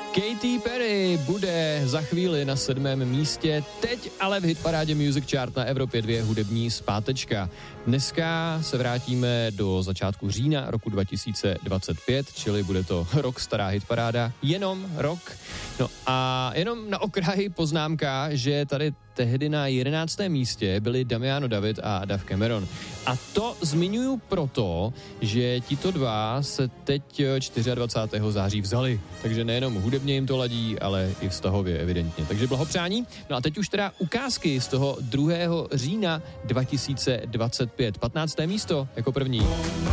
Katy Perry bude za chvíli na 7. místě, teď ale v hitparádě Music Chart na Evropě 2 hudební zpátečka. Dneska se vrátíme do začátku října roku 2025, čili bude to rok stará hitparáda, jenom rok. No a jenom na okraji poznámka, že tady tehdy na 11. místě byli Damiano David a Dave Cameron. A to zmiňuju proto, že tito dva se teď 24. září vzali. Takže nejenom hudebně jim to ladí, ale i vztahově evidentně. Takže blahopřání. No a teď už teda ukázky z toho 2. října 2025. 15. místo jako první.